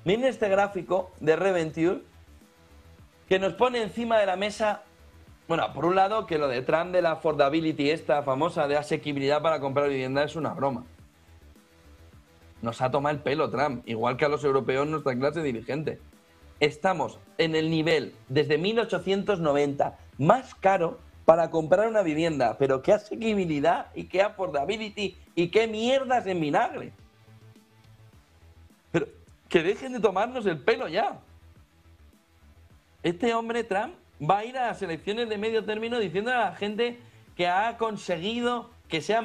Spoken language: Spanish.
Miren este gráfico de Reventure que nos pone encima de la mesa, bueno, por un lado, que lo de Trump de la affordability, esta famosa de asequibilidad para comprar vivienda, es una broma. Nos ha tomado el pelo Trump, igual que a los europeos nuestra clase dirigente. Estamos en el nivel desde 1890 más caro para comprar una vivienda, pero qué asequibilidad y qué affordability y qué mierdas en vinagre. Pero que dejen de tomarnos el pelo ya. Este hombre Trump va a ir a las elecciones de medio término diciendo a la gente que ha conseguido que sea